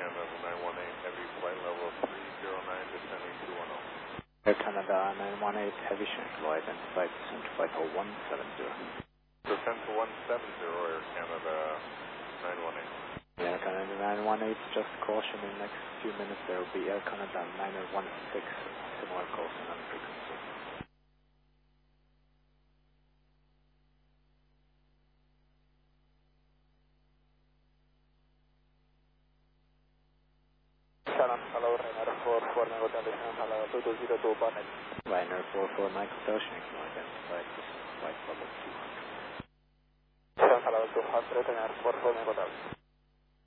Canada 918 Heavy, flight level 309, descending 210. Air Canada 918 Heavy, shrink low, identified descent to flight level 170. Descent to 170, Air Canada 918. Air Canada 918, just caution, in the next few minutes there will be Air Canada 916, similar caution on frequency. Salam, hello, Rainer 44 Mike Hotel, hello, 220 Barnet. Rainer 44 Mike Hotel, shrink low, identified descent to flight level 200. Salam, hello, 200, Rainer 44 Mike Hotel.